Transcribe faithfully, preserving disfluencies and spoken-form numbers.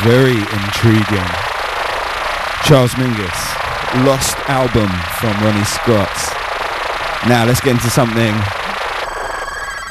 Very intriguing. Charles Mingus, Lost album from Ronnie Scott. Now let's get into something